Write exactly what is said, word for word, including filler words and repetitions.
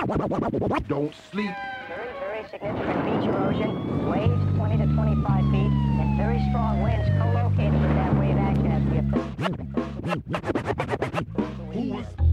Don't sleep. Very, very significant beach erosion. Waves twenty to twenty-five feet, and very strong winds co-located with that wave action as we approach. Who was